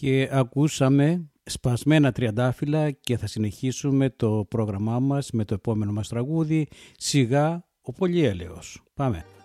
Και ακούσαμε σπασμένα τριαντάφυλλα και θα συνεχίσουμε το πρόγραμμά μας με το επόμενο μας τραγούδι, Σιγά ο Πολυέλαιος. Πάμε.